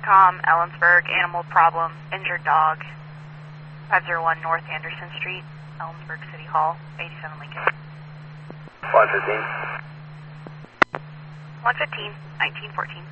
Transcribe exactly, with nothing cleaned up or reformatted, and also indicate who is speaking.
Speaker 1: Intercom, Ellensburg, animal problem, injured dog, five oh one North Anderson Street, Ellensburg City Hall, eighty-seven Lincoln.
Speaker 2: one fifteen.
Speaker 1: one fifteen, nineteen fourteen.